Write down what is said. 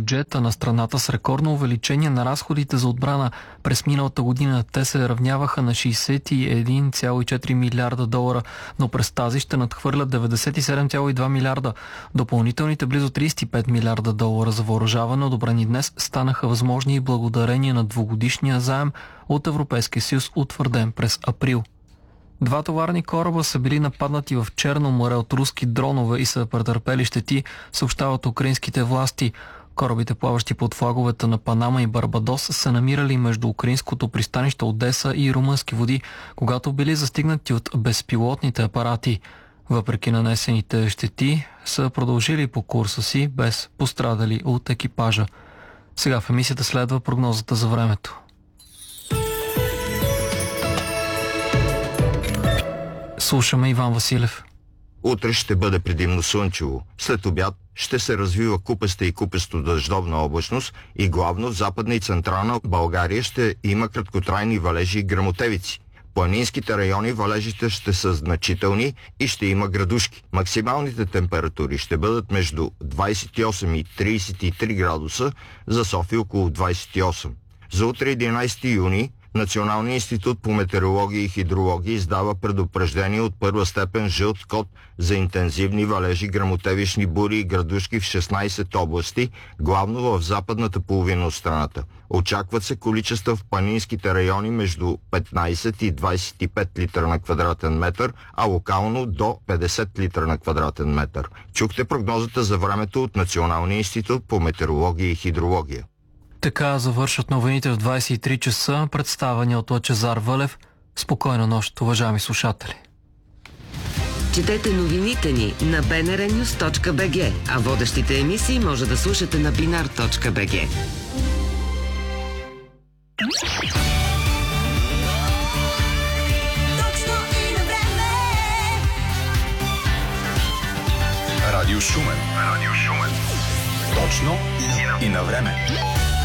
бюджета на страната с рекордно увеличение на разходите за отбрана. През миналата година те се равняваха на 61,4 милиарда долара, но през тази ще надхвърлят 97,2 милиарда. Допълнителните близо 35 милиарда долара за въоръжаване, одобрени днес, станаха възможни и благодарение на двугодишния заем от Европейския съюз, утвърден през април. 2 товарни кораба са били нападнати в Черно море от руски дронове и са претърпели щети, съобщават украинските власти. Корабите, плаващи под флаговете на Панама и Барбадос, са намирали между украинското пристанище Одеса и румънски води, когато били застигнати от безпилотните апарати. Въпреки нанесените щети, са продължили по курса си без пострадали от екипажа. Сега в емисията следва прогнозата за времето. Слушаме Иван Василев. Утре ще бъде предимно слънчево. След обяд ще се развива купеста и купесто дъждовна облачност и главно в Западна и Централна България ще има краткотрайни валежи и гръмотевици. В планинските райони валежите ще са значителни и ще има градушки. Максималните температури ще бъдат между 28 и 33 градуса, за София около 28. За утре 11 юни Националният институт по метеорология и хидрология издава предупреждение от първа степен жълт код за интензивни валежи, гръмотевични бури и градушки в 16 области, главно в западната половина от страната. Очакват се количества в планинските райони между 15 и 25 литра на квадратен метър, а локално до 50 литра на квадратен метър. Чухте прогнозата за времето от Националния институт по метеорология и хидрология. Така завършват новините в 23 часа, представени от Лъчезар Вълев. Спокойна нощ, уважаеми слушатели. Четете новините ни на bnrnews.bg, а водещите емисии може да слушате на binar.bg. Радио Шумен. Точно и на време.